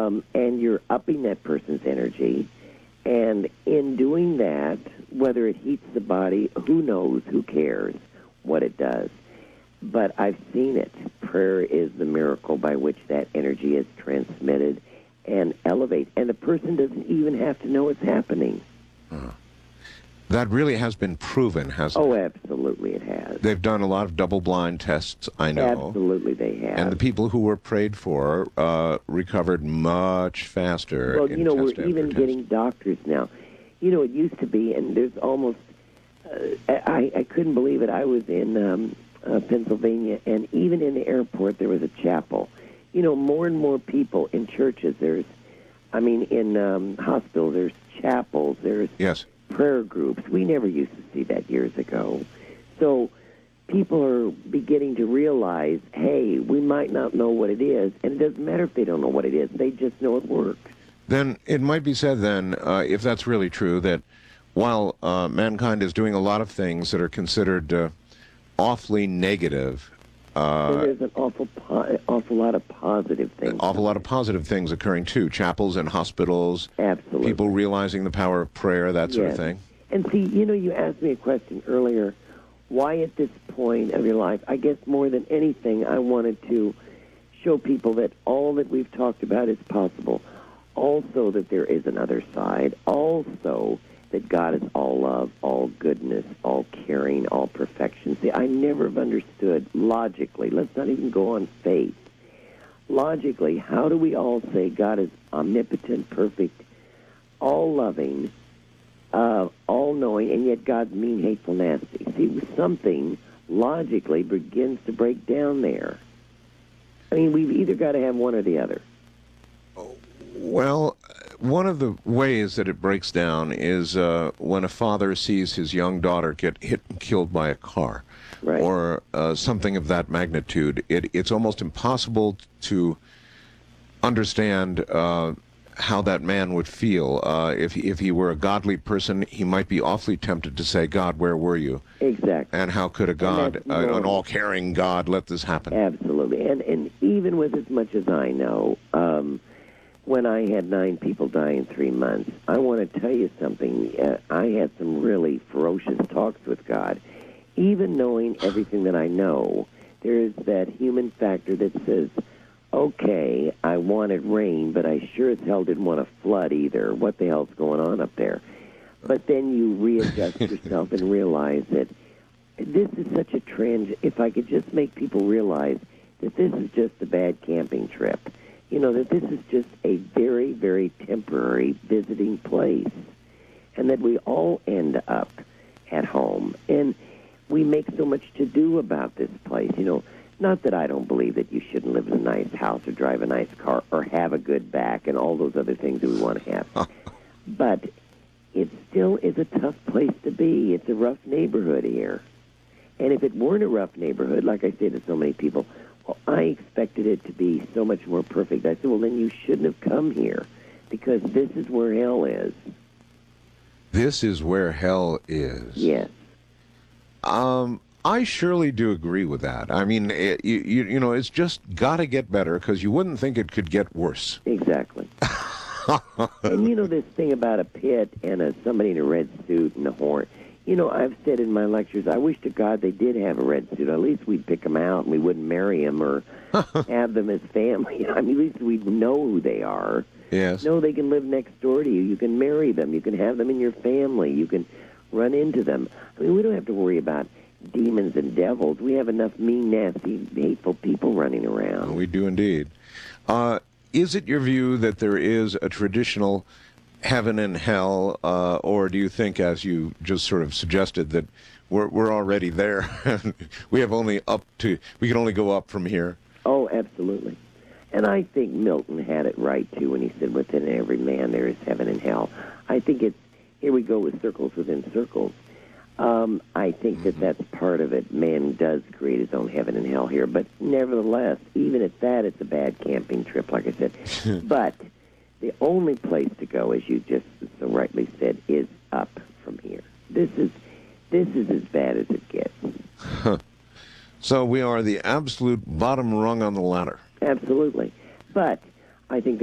and you're upping that person's energy. And in doing that, whether it heats the body, who knows, who cares what it does. But I've seen it. Prayer is the miracle by which that energy is transmitted and elevates. And the person doesn't even have to know it's happening. That really has been proven, hasn't it? Oh, absolutely it has. They've done a lot of double-blind tests, I know. Absolutely they have. And the people who were prayed for recovered much faster. Well, we're even getting doctors now. It used to be, and there's almost, I couldn't believe it. I was in Pennsylvania, and even in the airport there was a chapel. More and more people in churches. In hospitals, there's chapels, there's prayer groups. We never used to see that years ago. So people are beginning to realize, hey, we might not know what it is, and it doesn't matter if they don't know what it is. They just know it works. Then it might be said then, if that's really true, that while mankind is doing a lot of things that are considered awfully negative, there's an awful lot of positive things. An awful lot of positive things occurring too. Chapels and hospitals. Absolutely. People realizing the power of prayer, that sort of thing. And see, you asked me a question earlier. Why at this point of your life? I guess more than anything, I wanted to show people that all that we've talked about is possible. Also that there is another side. Also that God is all love, all goodness, all caring, all perfection. See, I never have understood logically, let's not even go on faith. Logically, how do we all say God is omnipotent, perfect, all-loving, all-knowing, and yet God's mean, hateful, nasty? See, something logically begins to break down there. I mean, we've either got to have one or the other. Well, one of the ways that it breaks down is when a father sees his young daughter get hit and killed by a car, or something of that magnitude. It's almost impossible to understand how that man would feel. If he were a godly person, he might be awfully tempted to say, God, where were you? Exactly. And how could a God, an all-caring God, let this happen? Absolutely. And even with as much as I know, when I had 9 people die in 3 months, I want to tell you something. I had some really ferocious talks with God. Even knowing everything that I know, there is that human factor that says, okay, I wanted rain, but I sure as hell didn't want a flood either. What the hell's going on up there? But then you readjust yourself and realize that this is such a if I could just make people realize that this is just a bad camping trip. That this is just a very, very temporary visiting place, and that we all end up at home. And we make so much to do about this place. Not that I don't believe that you shouldn't live in a nice house or drive a nice car or have a good back and all those other things that we want to have. But it still is a tough place to be. It's a rough neighborhood here. And if it weren't a rough neighborhood, like I say to so many people, well, I expected it to be so much more perfect. I said, well, then you shouldn't have come here, because this is where hell is. This is where hell is. Yes. I surely do agree with that. I mean, it's just got to get better, because you wouldn't think it could get worse. Exactly. And this thing about a pit and somebody in a red suit and a horn. I've said in my lectures, I wish to God they did have a red suit. At least we'd pick them out and we wouldn't marry them or have them as family. I mean, at least we'd know who they are. Yes. No, they can live next door to you. You can marry them. You can have them in your family. You can run into them. I mean, we don't have to worry about demons and devils. We have enough mean, nasty, hateful people running around. We do indeed. Is it your view that there is a traditional heaven and hell, or do you think, as you just sort of suggested, that we're already there? We can only go up from here? Oh, absolutely. And I think Milton had it right, too, when he said, within every man there is heaven and hell. I think here we go with circles within circles. I think that's part of it. Man does create his own heaven and hell here. But nevertheless, even at that, it's a bad camping trip, like I said. But the only place to go, as you just so rightly said, is up from here. This is as bad as it gets. So we are the absolute bottom rung on the ladder. Absolutely. But I think